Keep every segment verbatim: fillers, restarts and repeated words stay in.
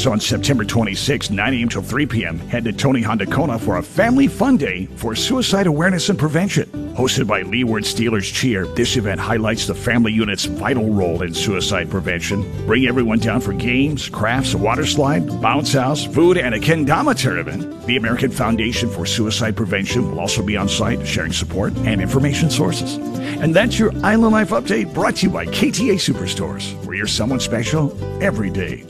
Also on September twenty-sixth, nine a.m. till three p.m., head to Tony Honda Kona for a family fun day for suicide awareness and prevention. Hosted by Leeward Steelers Cheer, this event highlights the family unit's vital role in suicide prevention. Bring everyone down for games, crafts, a water slide, bounce house, food, and a kendama tournament. The American Foundation for Suicide Prevention will also be on site, sharing support and information sources. And that's your Island Life Update, brought to you by K T A Superstores, where you're someone special every day.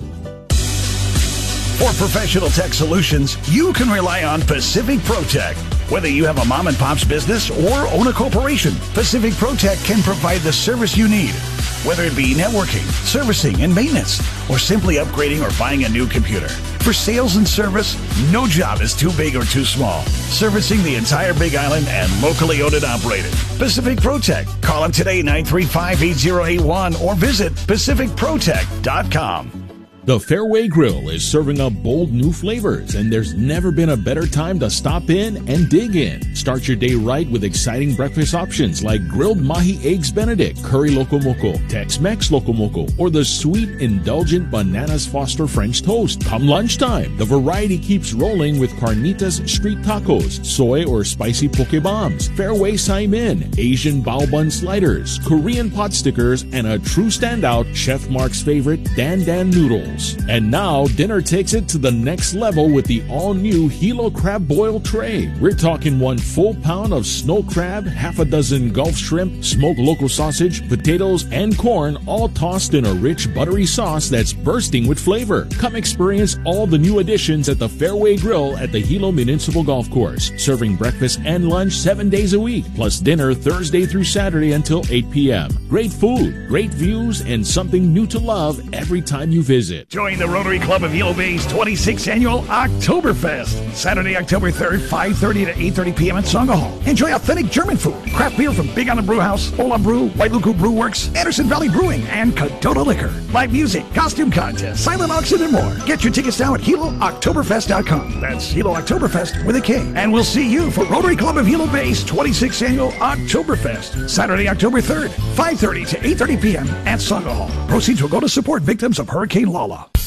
For professional tech solutions, you can rely on Pacific ProTech. Whether you have a mom and pop's business or own a corporation, Pacific ProTech can provide the service you need. Whether it be networking, servicing, and maintenance, or simply upgrading or buying a new computer. For sales and service, no job is too big or too small. Servicing the entire Big Island and locally owned and operated. Pacific ProTech. Call them today, nine three five, eight zero eight one, or visit pacific protech dot com. The Fairway Grill is serving up bold new flavors, and there's never been a better time to stop in and dig in. Start your day right with exciting breakfast options like grilled mahi eggs Benedict, curry loco moco, Tex-Mex loco moco, or the sweet, indulgent bananas Foster French toast. Come lunchtime, the variety keeps rolling with carnitas street tacos, soy or spicy poke bombs, Fairway Saimin, Asian bao bun sliders, Korean pot stickers, and a true standout, Chef Mark's favorite Dan Dan noodles. And now, dinner takes it to the next level with the all-new Hilo Crab Boil Tray. We're talking one full pound of snow crab, half a dozen Gulf shrimp, smoked local sausage, potatoes, and corn, all tossed in a rich, buttery sauce that's bursting with flavor. Come experience all the new additions at the Fairway Grill at the Hilo Municipal Golf Course, serving breakfast and lunch seven days a week, plus dinner Thursday through Saturday until eight p.m. Great food, great views, and something new to love every time you visit. Join the Rotary Club of Hilo Bay's twenty-sixth Annual Oktoberfest. Saturday, October third, five thirty to eight thirty p.m. at Songa Hall. Enjoy authentic German food, craft beer from Big Island Brew House, Ola Brew, White Luku Brew Works, Anderson Valley Brewing, and Cadota Liquor. Live music, costume contest, silent auction, and more. Get your tickets now at hilo oktoberfest dot com. That's Hilo Oktoberfest with a K. And we'll see you for Rotary Club of Hilo Bay's twenty-sixth Annual Oktoberfest. Saturday, October third, five thirty to eight thirty p.m. at Songa Hall. Proceeds will go to support victims of Hurricane Lala.